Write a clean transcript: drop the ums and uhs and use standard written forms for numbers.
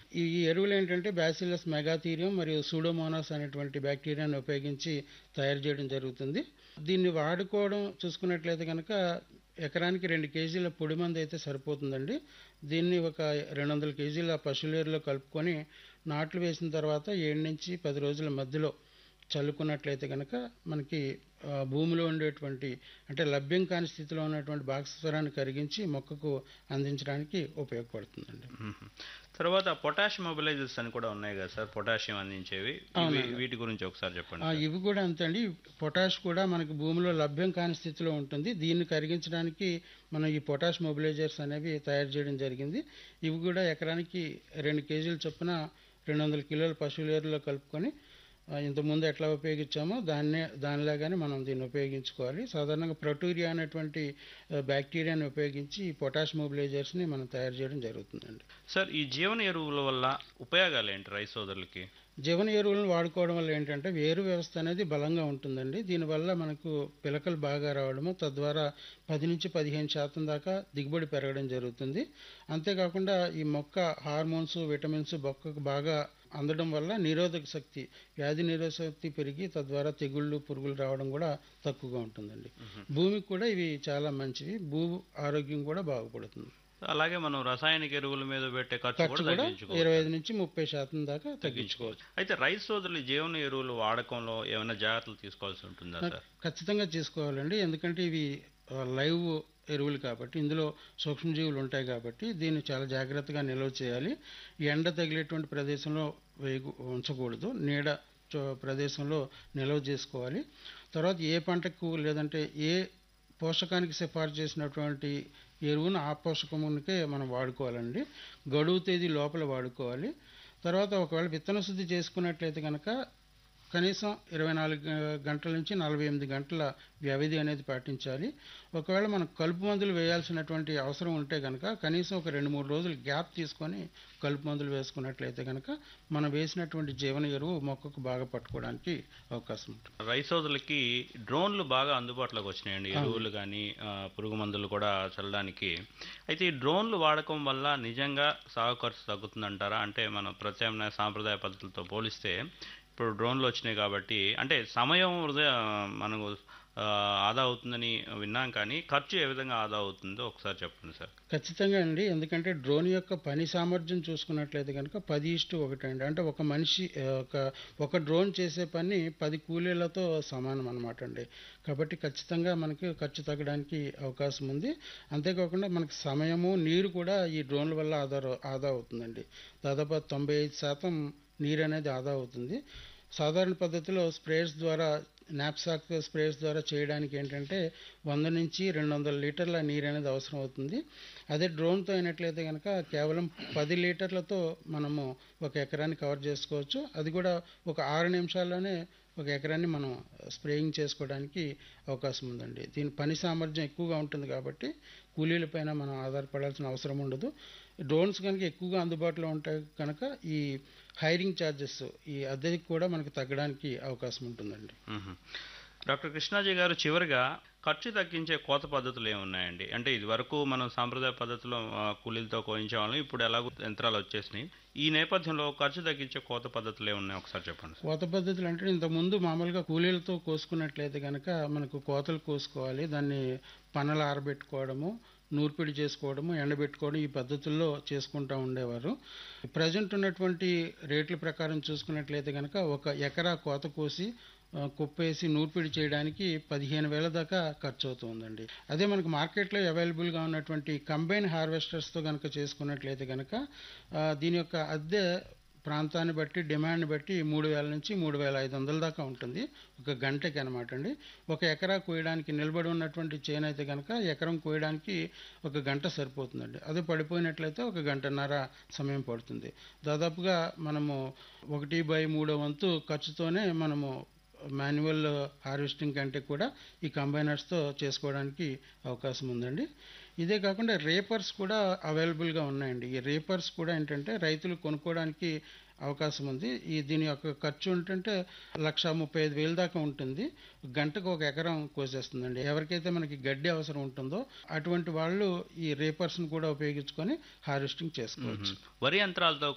ఈ ఎరువులేంటంటే బ్యాసిల్లస్ మెగాథీరియం మరియు సూడోమోనాస్ అనేటువంటి బ్యాక్టీరియాని ఉపయోగించి తయారు చేయడం జరుగుతుంది. దీన్ని వాడుకోవడం చూసుకున్నట్లయితే కనుక ఎకరానికి 2 కేజీల పొడి మందు అయితే సరిపోతుందండి. దీన్ని ఒక 200 కేజీల పశువుల ఎరువులో కలుపుకొని నాట్లు వేసిన తర్వాత 7 నుంచి 10 రోజుల మధ్యలో చల్లుకున్నట్లయితే కనుక మనకి భూమిలో ఉండేటువంటి అంటే లభ్యం కాని స్థితిలో ఉన్నటువంటి భాస్వరాన్ని కరిగించి మొక్కకు అందించడానికి ఉపయోగపడుతుందండి. తర్వాత పొటాష్ మొబిలైజర్స్ అని కూడా ఉన్నాయి కదా సార్, పొటాషియం అందించేవి, వీటి గురించి ఒకసారి చెప్పండి. ఇవి కూడా అంతే అండి. పొటాష్ కూడా మనకి భూమిలో లభ్యం కాని స్థితిలో ఉంటుంది. దీన్ని కరిగించడానికి మనం ఈ పొటాష్ మొబిలైజర్స్ అనేవి తయారు చేయడం జరిగింది. ఇవి కూడా ఎకరానికి 2 కేజీల చొప్పున 200 కిలోల పశువుల ఎరువులో కలుపుకొని ఇంతకుముందు ఎట్లా ఉపయోగించామో దానిలాగానే మనం దీన్ని ఉపయోగించుకోవాలి. సాధారణంగా ప్రొటూరియా అనేటువంటి బ్యాక్టీరియాని ఉపయోగించి ఈ పొటాష్ మొబిలైజర్స్ని మనం తయారు చేయడం జరుగుతుందండి. సార్, ఈ జీవన ఎరువుల వల్ల ఉపయోగాలు ఏంటి రైతు సోదరులకి? జీవన ఎరువులను వాడుకోవడం వల్ల ఏంటంటే వేరు వ్యవస్థ అనేది బలంగా ఉంటుందండి. దీనివల్ల మనకు పిలకలు బాగా రావడము, తద్వారా 10 నుంచి 15% దాకా దిగుబడి పెరగడం జరుగుతుంది. అంతేకాకుండా ఈ మొక్క హార్మోన్స్, విటమిన్స్ మొక్కకు బాగా అందడం వల్ల నిరోధక శక్తి, వ్యాధి నిరోధక శక్తి పెరిగి తద్వారా తెగుళ్ళు, పురుగులు రావడం కూడా తక్కువగా ఉంటుందండి. భూమికి కూడా ఇవి చాలా మంచివి. భూ ఆరోగ్యం కూడా బాగుపడుతుంది. అలాగే మనం రసాయనిక ఎరువుల మీద పెట్టే ఖర్చు కూడా 25 నుంచి 30% దాకా తగ్గించుకోవచ్చు. అయితే రైతు సోదరులు జీవన ఎరువులు వాడకంలో ఏమైనా జాగ్రత్తలు తీసుకోవాల్సి ఉంటుందా సార్? ఖచ్చితంగా తీసుకోవాలండి. ఎందుకంటే ఇవి లైవ్ ఎరువులు కాబట్టి ఇందులో సూక్ష్మజీవులు ఉంటాయి కాబట్టి దీన్ని చాలా జాగ్రత్తగా నిల్వ చేయాలి. ఎండ తగిలేటువంటి ప్రదేశంలో ఉంచకూడదు. నీడ ప్రదేశంలో నిల్వ చేసుకోవాలి. తర్వాత ఏ పంటకు లేదంటే ఏ పోషకానికి సిఫార్సు చేసినటువంటి ఎరువును ఆ పోషకమునికే మనం వాడుకోవాలండి. గడువు తేదీ లోపల వాడుకోవాలి. తర్వాత ఒకవేళ విత్తన శుద్ధి చేసుకున్నట్లయితే కనుక కనీసం 24 గంటల నుంచి 48 గంటల వ్యవధి అనేది పాటించాలి. ఒకవేళ మనం కలుపు మందులు వేయాల్సినటువంటి అవసరం ఉంటే కనుక కనీసం ఒక 2-3 రోజులు గ్యాప్ తీసుకొని కలుపు మందులు వేసుకున్నట్లయితే కనుక మనం వేసినటువంటి జీవన ఎరువు మొక్కకు బాగా పట్టుకోవడానికి అవకాశం ఉంటుంది. రైతు సోదరులకి డ్రోన్లు బాగా అందుబాటులోకి వచ్చినాయండి, ఎరువులు కానీ పురుగు మందులు కూడా చల్లడానికి. అయితే ఈ డ్రోన్లు వాడకం వల్ల నిజంగా సాగు ఖర్చు తగ్గుతుందంటారా? అంటే మన ప్రత్యామ్నాయ సాంప్రదాయ పద్ధతులతో పోలిస్తే ఇప్పుడు డ్రోన్లు వచ్చినాయి కాబట్టి అంటే సమయం మనకు ఆదా అవుతుందని విన్నాం, కానీ ఖర్చు ఏ విధంగా ఆదా అవుతుందో ఒకసారి చెప్పండి సార్. ఖచ్చితంగా అండి. ఎందుకంటే డ్రోన్ యొక్క పని సామర్థ్యం చూసుకున్నట్లయితే కనుక 10:1 అండి. అంటే ఒక మనిషి ఒక డ్రోన్ చేసే పని 10 కూలీలతో సమానం అనమాట అండి. కాబట్టి ఖచ్చితంగా మనకి ఖర్చు తగ్గడానికి అవకాశం ఉంది. అంతేకాకుండా మనకి సమయము, నీరు కూడా ఈ డ్రోన్ల వల్ల ఆదా అవుతుందండి. దాదాపు 95% నీరు అనేది ఆదా అవుతుంది. సాధారణ పద్ధతిలో స్ప్రేయర్స్ ద్వారా, నాప్సాక్ స్ప్రేయర్స్ ద్వారా చేయడానికి ఏంటంటే 100 నుంచి 200 లీటర్ల నీరు అనేది అవసరం అవుతుంది. అదే డ్రోన్తో అయినట్లయితే కనుక కేవలం 10 లీటర్లతో మనము ఒక ఎకరాన్ని కవర్ చేసుకోవచ్చు. అది కూడా ఒక 6 నిమిషాల్లోనే ఒక ఎకరాన్ని మనం స్ప్రేయింగ్ చేసుకోవడానికి అవకాశం ఉందండి. దీని పని సామర్థ్యం ఎక్కువగా ఉంటుంది కాబట్టి కూలీలపైన మనం ఆధారపడాల్సిన అవసరం ఉండదు. డ్రోన్స్ కనుక ఎక్కువగా అందుబాటులో ఉంటాయి కనుక ఈ హైరింగ్ ఛార్జెస్, ఈ అద్దెకి కూడా మనకి తగ్గడానికి అవకాశం ఉంటుందండి. డాక్టర్ కృష్ణాజీ గారు, చివరిగా ఖర్చు తగ్గించే కోత పద్ధతులు ఏమున్నాయండి? అంటే ఇది వరకు మనం సాంప్రదాయ పద్ధతిలో కూలీలతో కోయించేవాళ్ళం, ఇప్పుడు ఎలాగో యంత్రాలు వచ్చేసినాయి. ఈ నేపథ్యంలో ఖర్చు తగ్గించే కోత పద్ధతులు ఏమున్నాయి ఒకసారి చెప్పండి. కోత పద్ధతులు అంటే ఇంతకుముందు మామూలుగా కూలీలతో కోసుకున్నట్లయితే కనుక మనకు కోతలు కోసుకోవాలి, దాన్ని పనలు ఆరబెట్టుకోవడము, నూర్పిడి చేసుకోవడము, ఎండబెట్టుకోవడం, ఈ పద్ధతుల్లో చేసుకుంటూ ఉండేవారు. ప్రజెంట్ ఉన్నటువంటి రేట్ల ప్రకారం చూసుకున్నట్లయితే కనుక ఒక ఎకరా కోత కోసి కుప్పేసి నూర్పిడి చేయడానికి 15,000 దాకా ఖర్చు అవుతుందండి. అదే మనకు మార్కెట్లో అవైలబుల్గా ఉన్నటువంటి కంబైన్ హార్వెస్టర్స్తో కనుక చేసుకున్నట్లయితే కనుక దీని యొక్క అద్దె ప్రాంతాన్ని బట్టి, డిమాండ్ని బట్టి 3,000 నుంచి 3,500 దాకా ఉంటుంది ఒక గంటకి అనమాట అండి. ఒక ఎకరా కోయడానికి నిలబడి ఉన్నటువంటి చేను అయితే కనుక ఎకరం కోయడానికి ఒక గంట సరిపోతుందండి. అదే పడిపోయినట్లయితే ఒక గంటన్నర సమయం పడుతుంది. దాదాపుగా మనము 1/3 వంతు ఖర్చుతోనే మనము మాన్యువల్ హార్వెస్టింగ్ కంటే కూడా ఈ కంబైనర్స్తో చేసుకోవడానికి అవకాశం ఉందండి. ఇదే కాకుండా రేపర్స్ కూడా అవైలబుల్గా ఉన్నాయండి. ఈ రేపర్స్ కూడా ఏంటంటే రైతులు కొనుక్కోవడానికి అవకాశం ఉంది. దీని యొక్క ఖర్చు ఏంటంటే 1,35,000 దాకా ఉంటుంది. గంటకు ఒక ఎకరం కోసేస్తుందండి. ఎవరికైతే మనకి గడ్డి అవసరం ఉంటుందో అటువంటి వాళ్ళు ఈ రేపర్స్ని కూడా ఉపయోగించుకొని హార్వెస్టింగ్ చేసుకోవచ్చు. వరి యంత్రాలతో